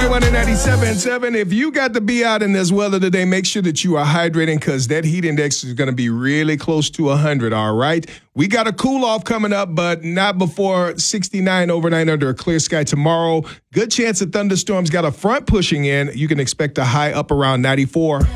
91 and 97.7. If you got to be out in this weather today, make sure that you are hydrating because that heat index is going to be really close to 100, all right? We got a cool off coming up, but not before 69 overnight under a clear sky tomorrow. Good chance of thunderstorms. Got a front pushing in. You can expect a high up around 94.